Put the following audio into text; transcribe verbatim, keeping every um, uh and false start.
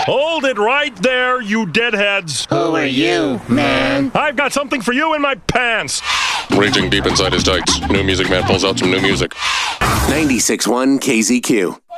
Hold it right there, you deadheads. Who are you, man? I've got something for you in my pants. Reaching deep inside his tights, New Music Man pulls out some new music. ninety-six point one K Z Q.